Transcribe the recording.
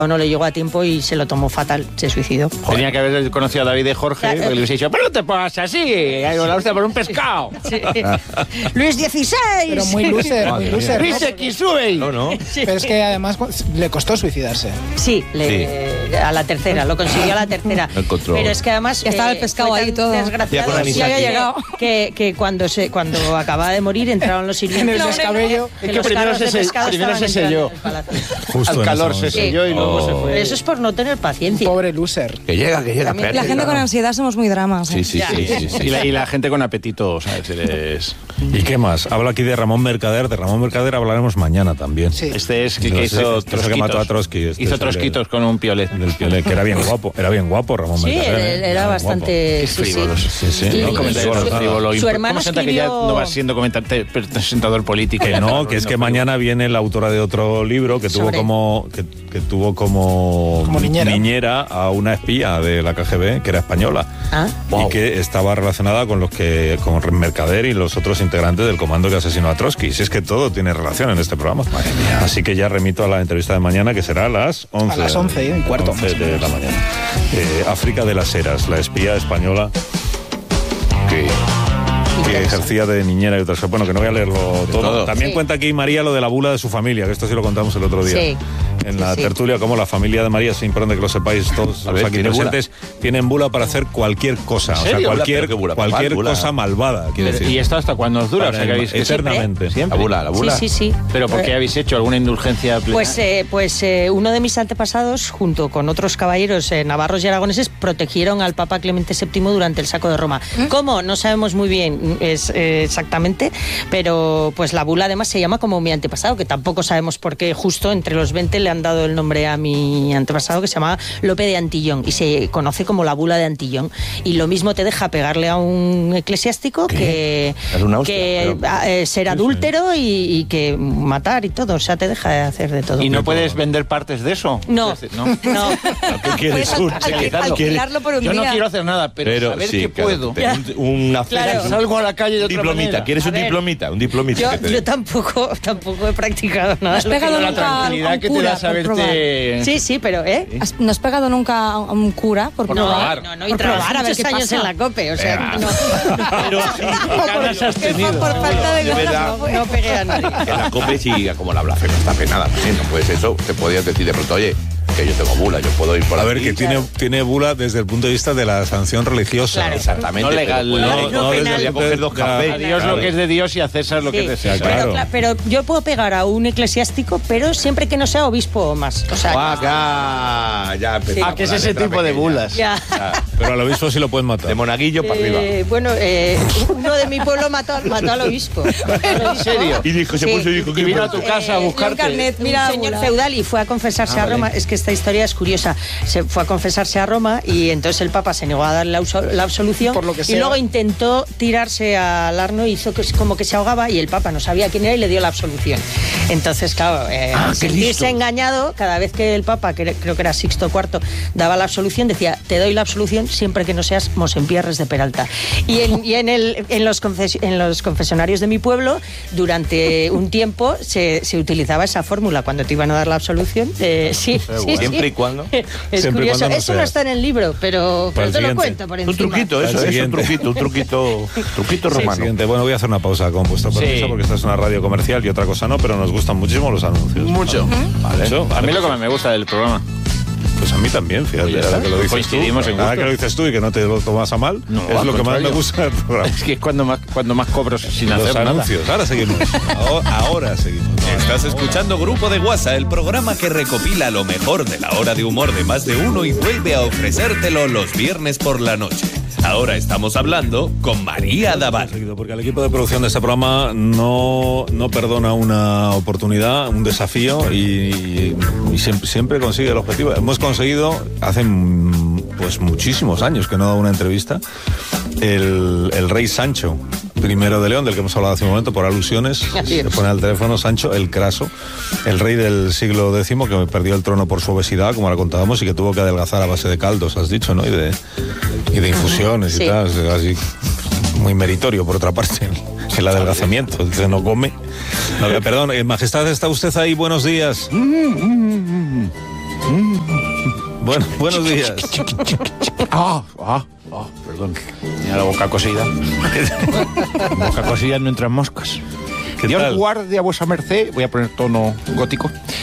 no le llegó a tiempo y se lo tomó fatal, se suicidó. Tenía que haber conocido a David de Jorge, porque le hubiese dicho, pero no te pongas así, la hostia por un pescado. Sí. Luis XVI. Pero muy loser, muy loser. Luis X, sube. No. Sí. Pero es que además le costó suicidarse. Sí, a la tercera, lo consiguió a la tercera. Encontró. Pero es que además Ya estaba el pescado fue ahí tan todo. desgraciado Ya con ya había llegado. que cuando acababa de morir entraron los En sirvientes. el descabello. Que los carros de pescado primero estaban se entrando selló. en el palacio. Justo Al en calor ese se momento. selló y luego se fue. Eso es por no tener paciencia. Pobre loser. Que llega. También espérate, La gente con claro. ansiedad somos muy dramas. Sí. Y la gente con apetito, ¿sabes? ¿Y qué más? Hablo aquí de Ramón Mercader. De Ramón Mercader hablaremos mañana también. Sí. Este es que No, hizo este es el que mató a Trotsky. Este hizo es el trosquitos con un piolet. Del Piolet, que era bien guapo Ramón Sí, Mercader. él era bastante... Es frívolo. Sí. Y- No, Comentario frívolo. su hermano ¿Cómo se nota que ya escribió- no va siendo presentador político? Que es que mañana viene la autora de otro libro que tuvo Sobre- como niñera. a una espía de la KGB que era española y que estaba relacionada con con Mercader y los otros integrantes del comando que asesinó a Trotsky. Si es que todo tiene relación en este programa. Así que ya remito a la entrevista de mañana, que será a las 11. A las 11:15, 11 de la mañana. África de las Heras, la espía española que ejercía de niñera y otras cosas. Bueno, que no voy a leerlo todo. También Sí. cuenta aquí María lo de la bula de su familia, que esto sí lo contamos el otro día. Sí. En la Sí. tertulia, como la familia de María, es importante que lo sepáis todos A los ver, aquí ¿tiene presentes, tienen bula para hacer cualquier cosa. O sea, serio? cualquier Pero qué bula, cualquier bula. cosa malvada, quiero decir. ¿Y esto hasta cuándo os dura? O sea, que habéis Eternamente. ¿Siempre? La bula. Sí. ¿Pero por qué habéis hecho alguna indulgencia plena? Pues uno de mis antepasados, junto con otros caballeros navarros y aragoneses, protegieron al Papa Clemente VII durante el saco de Roma. ¿Cómo? No sabemos muy bien exactamente, pero pues la bula además se llama como mi antepasado, que tampoco sabemos por qué justo entre los 20 le han dado el nombre a mi antepasado, que se llamaba Lope de Antillón, y se conoce como la bula de Antillón. Y lo mismo te deja pegarle a un eclesiástico que Es una hostia, ser adúltero y que matar y todo. O sea, te deja hacer de todo. ¿Y no puedes vender partes de eso? No, Es decir, no. ¿Qué quieres? Puedes alquilarlo por un Yo no día. quiero hacer nada, pero saber que puedo. Una Claro. Salgo a la calle de otra diplomita. manera. ¿Quieres A un ver, diplomita? Un diplomita. Yo tampoco he practicado nada. ¿Has pegado La nunca a un tranquilidad que te cura da por saberte... Sí, pero ¿No has pegado nunca a un cura por probar? No, y Por trabajar probar, a ver muchos qué años pasa. en la COPE, o sea, no, Pero ganas has tenido. Por falta de De verdad. ganas. no pegué a nadie. En la COPE sí, como la blasfemia está penada. No puedes eso. Te podías decir de pronto, oye, que yo tengo bula, yo puedo ir por A aquí. ver, que tiene bula desde el punto de vista de la sanción religiosa. Claro. Exactamente. No legal, pero no, puedes- no desde penal. el coger dos cafés. A Dios lo que es de Dios y a César lo que es de Sí, César. claro. pero yo puedo pegar a un eclesiástico, pero siempre que no sea obispo o más. O sea, Ya empezamos. que es la ese letra tipo de pequeña. bulas. ya. Pero al obispo sí lo pueden matar. De monaguillo para arriba. Bueno, uno de mi pueblo mató al obispo. ¿En serio? Y dijo, se Sí. puso y dijo, Y vino a tu casa a Un buscarte. carnet, Un mira, señor bula. feudal y fue a confesarse a Roma. Es que esta historia es curiosa. Se fue a confesarse a Roma y entonces el Papa se negó a darle la absolución. Por lo que y sea. luego intentó tirarse al Arno, hizo como que se ahogaba y el Papa no sabía quién era y le dio la absolución. Entonces, claro, sentirse engañado, cada vez que el Papa, que creo que era Sixto IV, daba la absolución, decía, te doy la absolución siempre que no seas Mosempierres de Peralta. Y en los confesionarios de mi pueblo, durante un tiempo se utilizaba esa fórmula cuando te iban a dar la absolución. Sí. Siempre y cuando. Es Siempre y curioso. cuando no Eso no seas. está en el libro, pero Para el te lo siguiente. cuento por Un encima. truquito, eso Al es un siguiente. truquito romano. Siguiente. Bueno, voy a hacer una pausa con vuestro permiso, Sí. porque esta es una radio comercial y otra cosa no, pero nos gustan muchísimo los anuncios. Mucho. Vale. A mí lo que más me gusta del programa. Pues a mí también, fíjate, Pues ya ahora está. que lo dices Coincidimos tú. en Ahora gustos. que lo dices tú y que no te lo tomas a mal, No, es al lo que más me contrario. gusta del programa. Es que es cuando más cobro sin Los hacer nada. anuncios. Ahora seguimos. Ahora seguimos. Estás escuchando Grupo de WhatsApp, el programa que recopila lo mejor de la hora de humor de más de uno y vuelve a ofrecértelo los viernes por la noche. Ahora estamos hablando con María Daval. Porque el equipo de producción de este programa no perdona una oportunidad, un desafío y siempre consigue el objetivo. Hemos conseguido hace pues muchísimos años que no da una entrevista el rey Sancho I de León, del que hemos hablado hace un momento por alusiones. Se pone al teléfono Sancho el Craso, el rey del siglo X que perdió el trono por su obesidad, como la contábamos, y que tuvo que adelgazar a base de caldos, has dicho, ¿no? Y de infusiones Sí. y tal, así muy meritorio por otra parte el adelgazamiento, dice no come. No, perdón, Majestad, ¿está usted ahí? Buenos días. Bueno, buenos días. Perdón. Tenía la boca cosida. Boca cosida no entran moscas. ¿Qué Dios tal? guarde a vuesa merced, voy a poner tono gótico,